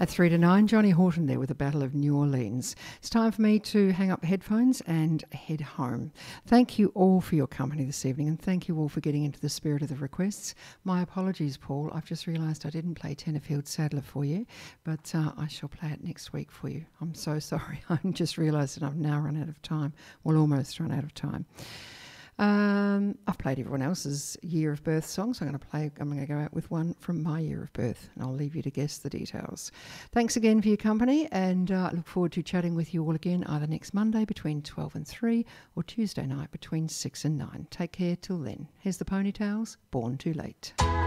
At 3 to 9, Johnny Horton there with the Battle of New Orleans. It's time for me to hang up the headphones and head home. Thank you all for your company this evening, and thank you all for getting into the spirit of the requests. My apologies, Paul. I've just realised I didn't play Tenterfield Sadler for you, but I shall play it next week for you. I'm so sorry. I just realised that I've now run out of time. Well, almost run out of time. I've played everyone else's year of birth songs. I'm going to go out with one from my year of birth, and I'll leave you to guess the details. Thanks again for your company, and I look forward to chatting with you all again either next Monday between 12 and 3 or Tuesday night between 6 and 9. Take care till then. Here's the Ponytails, Born Too Late.